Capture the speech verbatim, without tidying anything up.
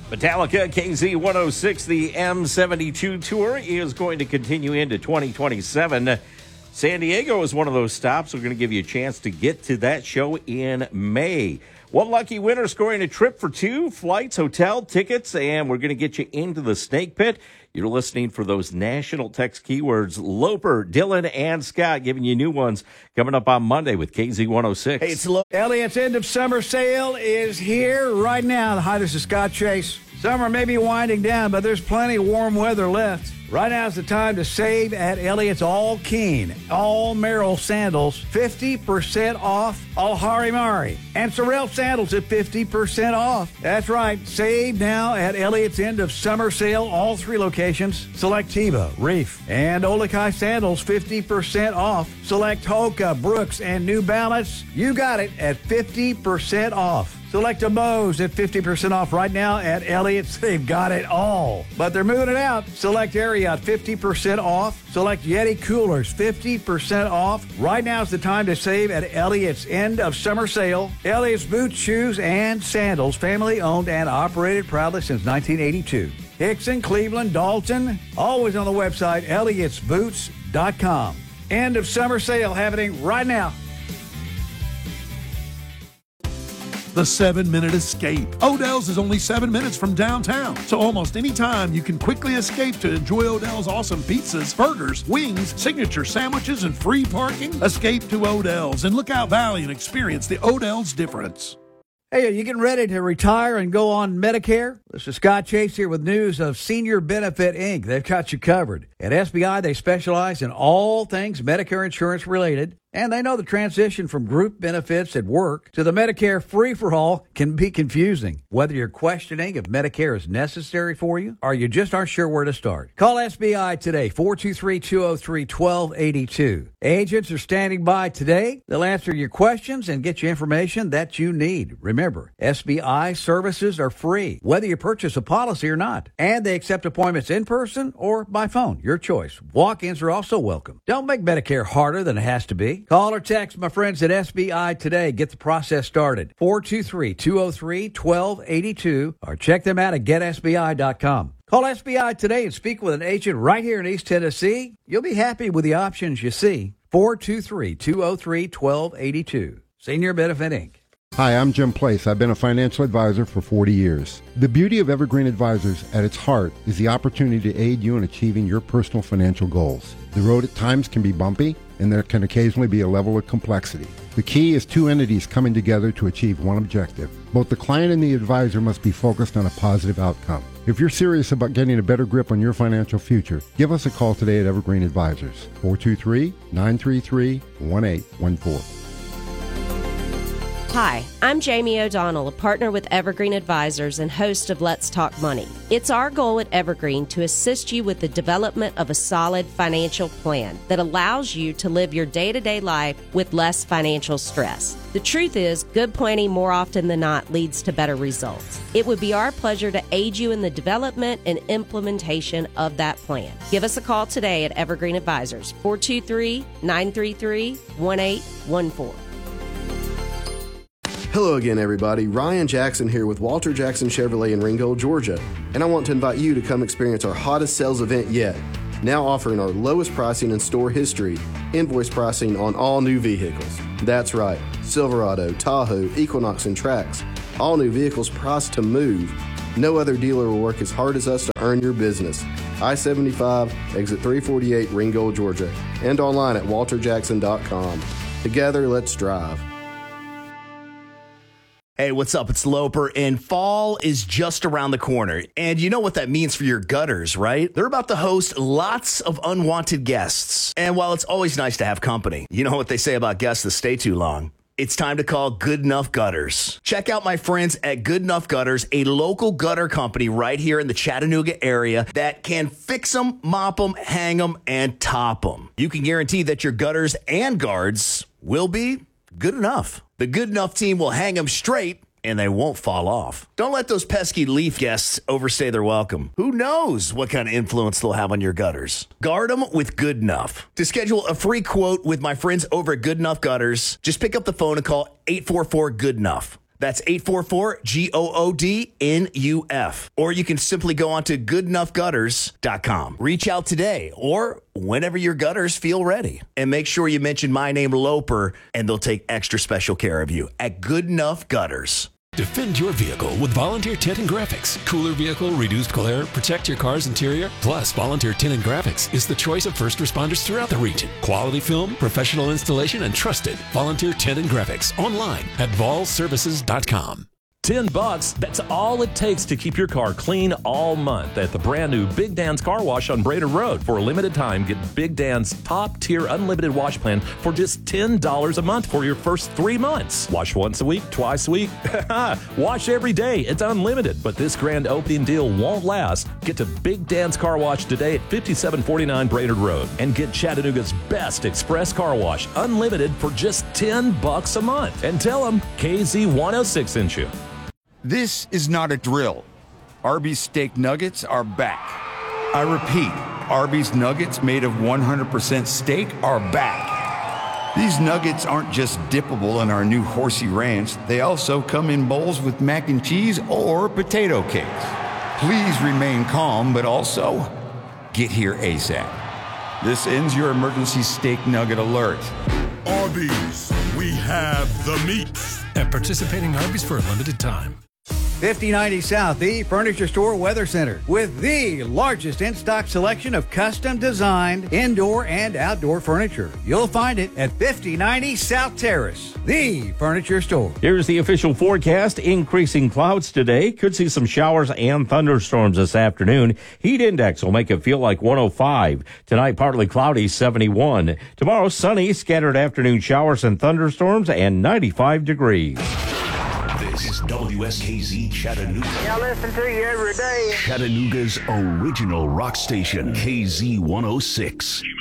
Metallica K Z one oh six, the M seventy-two tour is going to continue into twenty twenty-seven. San Diego is one of those stops. We're going to give you a chance to get to that show in May. One lucky winner scoring a trip for two, flights, hotel, tickets, and we're going to get you into the Snake Pit. You're listening for those national text keywords. Loper, Dylan, and Scott giving you new ones coming up on Monday with K Z one oh six. Hey, it's Lo- Elliott's end of summer sale is here right now. Hi, this is Scott Chase. Summer may be winding down, but there's plenty of warm weather left. Right now is the time to save at Elliott's All Keen, All Merrill sandals, fifty percent off, All Harimari, and Sorel sandals at fifty percent off. That's right, save now at Elliott's end of summer sale, all three locations. Select Tebow, Reef, and Olakai sandals, fifty percent off. Select Hoka, Brooks, and New Balance. You got it at fifty percent off. Select a Bose at fifty percent off right now at Elliott's. They've got it all, but they're moving it out. Select Ariat, fifty percent off. Select Yeti coolers, fifty percent off. Right now is the time to save at Elliott's end of summer sale. Elliott's boots, shoes, and sandals, family owned and operated proudly since nineteen eighty-two. Hickson, Cleveland, Dalton, always on the website, Elliott's boots dot com. End of summer sale happening right now. The seven-minute escape. Odell's is only seven minutes from downtown, so almost any time you can quickly escape to enjoy Odell's awesome pizzas, burgers, wings, signature sandwiches, and free parking. Escape to Odell's in Lookout Valley and experience the Odell's difference. Hey, are you getting ready to retire and go on Medicare? This is Scott Chase here with news of Senior Benefit Incorporated. They've got you covered. At S B I, they specialize in all things Medicare insurance related, and they know the transition from group benefits at work to the Medicare free-for-all can be confusing. Whether you're questioning if Medicare is necessary for you or you just aren't sure where to start, call S B I today, four two three, two oh three, one two eight two. Agents are standing by today. They'll answer your questions and get you information that you need. Remember, S B I services are free, whether you purchase a policy or not, and they accept appointments in person or by phone. Your choice. Walk-ins are also welcome. Don't make Medicare harder than it has to be. Call or text my friends at S B I today. Get the process started. four two three, two oh three, one two eight two or check them out at get S B I dot com. Call S B I today and speak with an agent right here in East Tennessee. You'll be happy with the options you see. four two three, two oh three, one two eight two. Senior Benefit Incorporated. Hi, I'm Jim Place. I've been a financial advisor for forty years. The beauty of Evergreen Advisors at its heart is the opportunity to aid you in achieving your personal financial goals. The road at times can be bumpy, and there can occasionally be a level of complexity. The key is two entities coming together to achieve one objective. Both the client and the advisor must be focused on a positive outcome. If you're serious about getting a better grip on your financial future, give us a call today at Evergreen Advisors, four two three, nine three three, one eight one four. Hi, I'm Jamie O'Donnell, a partner with Evergreen Advisors and host of Let's Talk Money. It's our goal at Evergreen to assist you with the development of a solid financial plan that allows you to live your day-to-day life with less financial stress. The truth is, good planning more often than not leads to better results. It would be our pleasure to aid you in the development and implementation of that plan. Give us a call today at Evergreen Advisors, four two three, nine three three, one eight one four. Hello again, everybody. Ryan Jackson here with Walter Jackson Chevrolet in Ringgold, Georgia. And I want to invite you to come experience our hottest sales event yet. Now offering our lowest pricing in store history, invoice pricing on all new vehicles. That's right, Silverado, Tahoe, Equinox, and Trax. All new vehicles priced to move. No other dealer will work as hard as us to earn your business. I seventy-five, exit three forty-eight, Ringgold, Georgia. And online at walter jackson dot com. Together, let's drive. Hey, what's up? It's Loper, and fall is just around the corner. And you know what that means for your gutters, right? They're about to host lots of unwanted guests. And while it's always nice to have company, you know what they say about guests that stay too long. It's time to call Good Enough Gutters. Check out my friends at Good Enough Gutters, a local gutter company right here in the Chattanooga area that can fix them, mop them, hang them, and top them. You can guarantee that your gutters and guards will be good enough. The Good Enough team will hang them straight, and they won't fall off. Don't let those pesky leaf guests overstay their welcome. Who knows what kind of influence they'll have on your gutters? Guard them with Good Enough. To schedule a free quote with my friends over at Good Enough Gutters, just pick up the phone and call eight four four, good enough. That's eight four four, G O O D, N U F. Or you can simply go on to good enough gutters dot com. Reach out today or whenever your gutters feel ready. And make sure you mention my name, Loper, and they'll take extra special care of you at Good Enough Gutters. Defend your vehicle with Volunteer Tint and Graphics. Cooler vehicle, reduced glare, protect your car's interior. Plus, Volunteer Tint and Graphics is the choice of first responders throughout the region. Quality film, professional installation, and trusted. Volunteer Tint and Graphics online at vol services dot com. Ten bucks, that's all it takes to keep your car clean all month at the brand new Big Dan's Car Wash on Brainerd Road. For a limited time, get Big Dan's top tier unlimited wash plan for just ten dollars a month for your first three months. Wash once a week, twice a week. Wash every day. It's unlimited, but this grand opening deal won't last. Get to Big Dan's Car Wash today at fifty-seven forty-nine Brainerd Road and get Chattanooga's best express car wash unlimited for just ten bucks a month. And tell them K Z one oh six sent you. This is not a drill. Arby's steak nuggets are back. I repeat, Arby's nuggets made of one hundred percent steak are back. These nuggets aren't just dippable in our new horsey ranch, they also come in bowls with mac and cheese or potato cakes. Please remain calm, but also get here ASAP. This ends your emergency steak nugget alert. Arby's, we have the meats. At participating Arby's for a limited time. fifty ninety South, the Furniture Store Weather Center, with the largest in-stock selection of custom designed indoor and outdoor furniture. You'll find it at fifty ninety South Terrace, the Furniture Store. Here's the official forecast. Increasing clouds today. Could see some showers and thunderstorms this afternoon. Heat index will make it feel like one oh five. Tonight, partly cloudy, seventy-one. Tomorrow, sunny, scattered afternoon showers and thunderstorms, and ninety-five degrees. This is W S K Z Chattanooga. I listen to you every day. Chattanooga's original rock station, K Z one oh six.